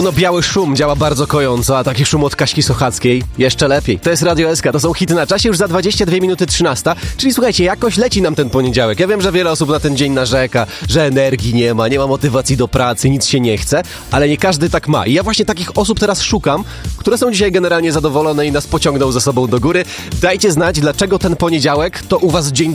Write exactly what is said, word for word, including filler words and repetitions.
No biały szum działa bardzo kojąco, a taki szum od Kaśki Sochackiej jeszcze lepiej. To jest Radio S K, to są hity na czasie, już za dwadzieścia dwie minuty trzynasta, czyli słuchajcie, jakoś leci nam ten poniedziałek. Ja wiem, że wiele osób na ten dzień narzeka, że energii nie ma, nie ma motywacji do pracy, nic się nie chce, ale nie każdy tak ma. I ja właśnie takich osób teraz szukam, które są dzisiaj generalnie zadowolone i nas pociągną ze sobą do góry. Dajcie znać, dlaczego ten poniedziałek to u was dzień